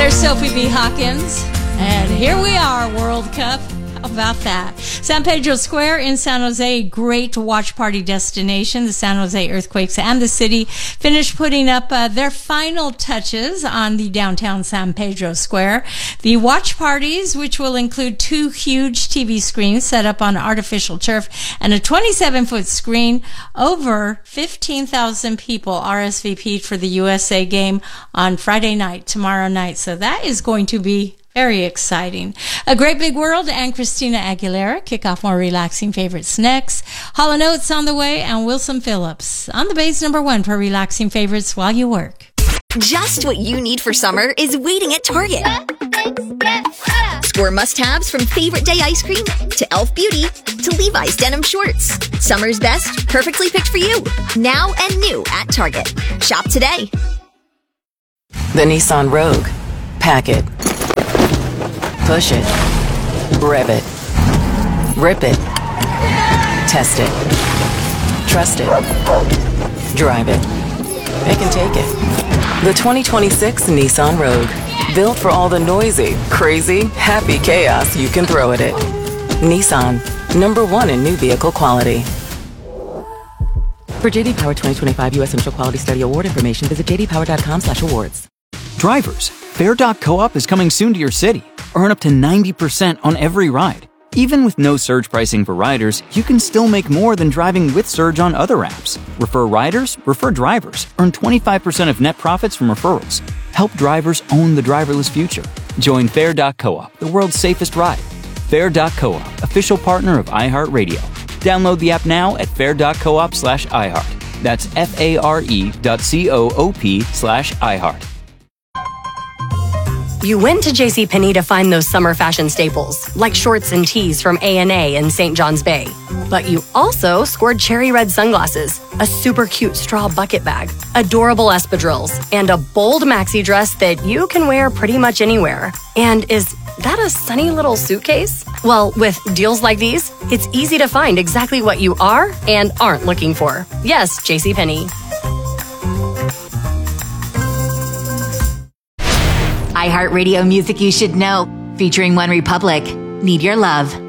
There's Sophie B. Hawkins, and here we are, World Cup. How about that? San Pedro Square in San Jose, a great watch party destination. The San Jose Earthquakes and the city finished putting up their final touches on the downtown San Pedro Square. The watch parties, which will include 2 huge TV screens set up on artificial turf and a 27-foot screen, over 15,000 people RSVP'd for the USA game on Friday night, tomorrow night. So that is going to be very exciting. A Great Big World and Christina Aguilera kick off more relaxing favorites next. Hall & Oates on the way, and Wilson Phillips on the base #1 for relaxing favorites while you work. Just what you need for summer is waiting at Target. Score must-haves from Favorite Day ice cream to Elf Beauty to Levi's denim shorts. Summer's best, perfectly picked for you. Now and new at Target. Shop today. The Nissan Rogue. Pack it. Push it. Rev it. Rip it. Test it. Trust it. Drive it. Pick and take it. The 2026 Nissan Rogue. Built for all the noisy, crazy, happy chaos you can throw at it. Nissan. #1 in new vehicle quality. For JD Power 2025 U.S. Initial Quality Study Award information, visit jdpower.com/awards. Drivers, Fare.coop is coming soon to your city. Earn up to 90% on every ride. Even with no surge pricing for riders, you can still make more than driving with surge on other apps. Refer riders, refer drivers. Earn 25% of net profits from referrals. Help drivers own the driverless future. Join Fare.coop, the world's safest ride. Fare.coop, official partner of iHeartRadio. Download the app now at fare.coop/iHeart. That's FARE.coop/iHeart. You went to JCPenney to find those summer fashion staples, like shorts and tees from A&A in St. John's Bay. But you also scored cherry red sunglasses, a super cute straw bucket bag, adorable espadrilles, and a bold maxi dress that you can wear pretty much anywhere. And is that a sunny little suitcase? Well, with deals like these, it's easy to find exactly what you are and aren't looking for. Yes, JCPenney. iHeartRadio music you should know, featuring One Republic. Need Your Love.